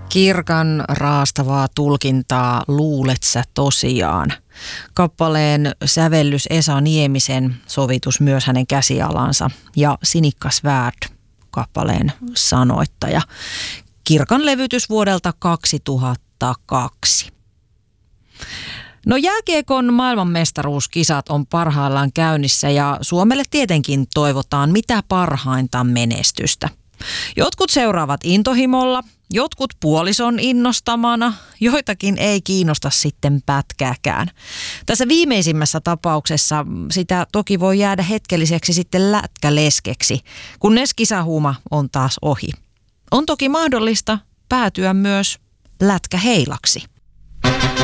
Kirkan raastavaa tulkintaa luulet sä tosiaan. Kappaleen sävellys Esa Niemisen, sovitus myös hänen käsialansa ja Sinikka Svärd, kappaleen sanoittaja. Kirkan levytys vuodelta 2002. No jääkiekon maailmanmestaruuskisat on parhaillaan käynnissä ja Suomelle tietenkin toivotaan mitä parhainta menestystä. Jotkut seuraavat intohimolla, jotkut puolison innostamana, joitakin ei kiinnosta sitten pätkääkään. Tässä viimeisimmässä tapauksessa sitä toki voi jäädä hetkelliseksi sitten lätkäleskeksi, kunnes kisahuuma on taas ohi. On toki mahdollista päätyä myös lätkäheilaksi.